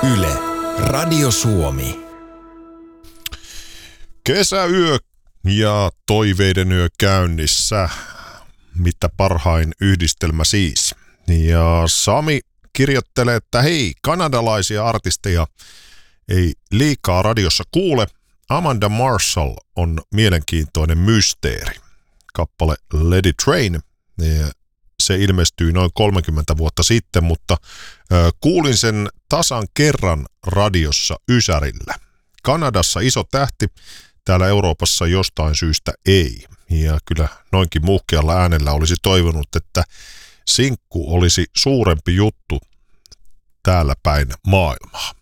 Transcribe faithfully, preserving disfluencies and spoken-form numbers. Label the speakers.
Speaker 1: Yle, Radio Suomi.
Speaker 2: Kesäyö ja toiveiden yö käynnissä. Mitä parhain yhdistelmä siis. Ja Sami kirjoittelee, että hei, kanadalaisia artisteja ei liikaa radiossa kuule. Amanda Marshall on mielenkiintoinen mysteeri. Kappale Let It Rain. Se ilmestyi noin kolmekymmentä vuotta sitten, mutta kuulin sen tasan kerran radiossa Ysärillä. Kanadassa iso tähti, täällä Euroopassa jostain syystä ei. Ja kyllä noinkin muhkealla äänellä olisi toivonut, että sinkku olisi suurempi juttu täällä päin maailmaa.